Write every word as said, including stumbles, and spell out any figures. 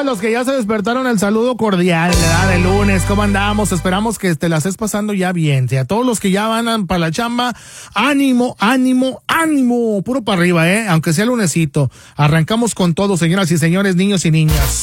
todos los que ya se despertaron, el saludo cordial, ¿verdad? De lunes, ¿cómo andamos? Esperamos que te la estés pasando ya bien. A todos los que ya van para la chamba, ánimo, ánimo, ánimo, puro para arriba, ¿eh? Aunque sea lunesito. Arrancamos con todo, señoras y señores, niños y niñas.